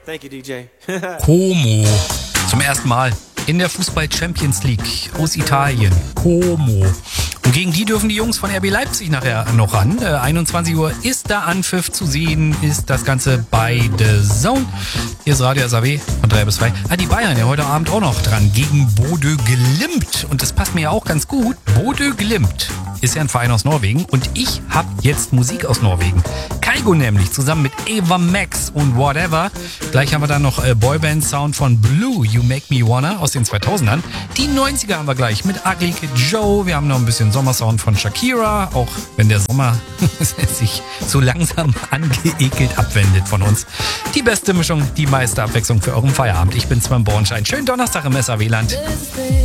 Thank you, DJ. Como. Zum ersten Mal in der Fußball-Champions League aus Italien. Como. Und gegen die dürfen die Jungs von RB Leipzig nachher noch ran. 21 Uhr ist da Anpfiff zu sehen, ist das Ganze bei The Zone. Hier ist Radio SAW von 3 bis 2. Die Bayern ja heute Abend auch noch dran gegen Bodø Glimt. Und das passt mir ja auch ganz gut. Bodø Glimt ist ja ein Verein aus Norwegen und ich habe jetzt Musik aus Norwegen. Kygo nämlich, zusammen mit Ava Max und Whatever. Gleich haben wir dann noch Boyband-Sound von Blue, You Make Me Wanna aus den 2000ern. Die 90er haben wir gleich mit Ugly Kid Joe. Wir haben noch ein bisschen Sommersound von Shakira, auch wenn der Sommer sich so langsam angeekelt abwendet von uns. Die beste Mischung, die meiste Abwechslung für euren Feierabend. Ich bin Sven Bornstein. Schönen Donnerstag im SAW-Land.